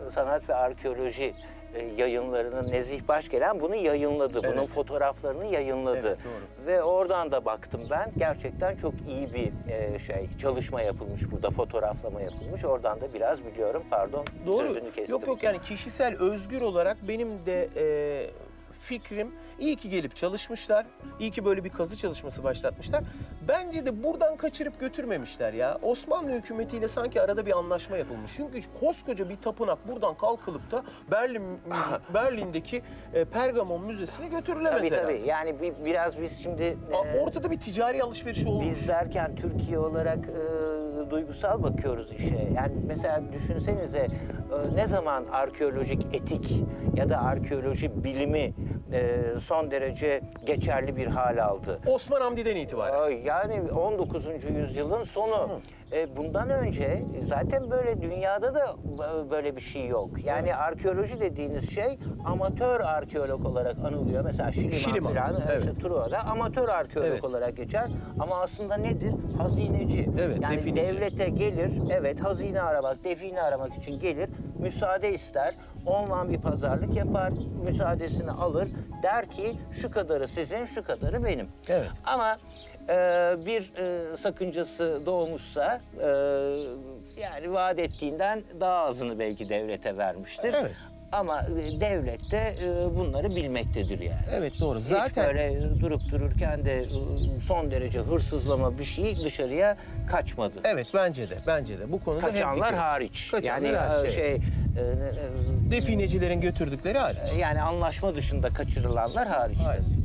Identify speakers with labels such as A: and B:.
A: Sanat ve Arkeoloji yayınlarının Nezih Başgelen bunu yayınladı.
B: Evet.
A: Bunun fotoğraflarını yayınladı.
B: Evet, doğru.
A: Ve oradan da baktım ben. Gerçekten çok iyi bir çalışma yapılmış burada. Fotoğraflama yapılmış. Oradan da biraz biliyorum. Pardon,
B: Doğru.
A: sözünü kestim.
B: Yok yani kişisel, özgür olarak benim de fikrim, iyi ki gelip çalışmışlar. İyi ki böyle bir kazı çalışması başlatmışlar. Bence de buradan kaçırıp götürmemişler ya. Osmanlı hükümetiyle sanki arada bir anlaşma yapılmış. Çünkü koskoca bir tapınak buradan kalkılıp da Berlin'deki Pergamon Müzesi'ne götürülemez herhalde.
A: Tabii. Yani biraz biz şimdi...
B: Ortada bir ticari alışveriş olmuş.
A: Biz derken Türkiye olarak duygusal bakıyoruz işe. Yani mesela düşünsenize ne zaman arkeolojik etik ya da arkeoloji bilimi son derece geçerli bir hal aldı.
B: Osman Hamdi'den itibaren.
A: Yani 19. yüzyılın sonu. Bundan önce zaten böyle dünyada da böyle bir şey yok. Yani arkeoloji dediğiniz şey amatör arkeolog olarak anılıyor. Mesela Şiliman falan,
B: evet.
A: işte Truva amatör arkeolog
B: Evet.
A: olarak geçer. Ama aslında nedir? Hazineci.
B: Evet,
A: yani
B: defineci.
A: devlete gelir, evet hazine aramak, define aramak için gelir, müsaade ister. Onunla bir pazarlık yapar, müsaadesini alır. Der ki şu kadarı sizin, şu kadarı benim.
B: Evet.
A: Ama bir sakıncası doğmuşsa yani vaat ettiğinden daha azını belki devlete vermiştir.
B: Evet.
A: Ama devlet de bunları bilmektedir yani.
B: Evet, doğru.
A: Hiç
B: Zaten
A: böyle durup dururken de son derece hırsızlama bir şey dışarıya kaçmadı.
B: evet, bence de bu konuda
A: Kaçanlar
B: hemfikiriz.
A: hariç.
B: Kaçanlar
A: Yani
B: hariç, evet.
A: şey
B: Definecilerin götürdükleri hariç.
A: yani anlaşma dışında kaçırılanlar hariç.
B: Hariç.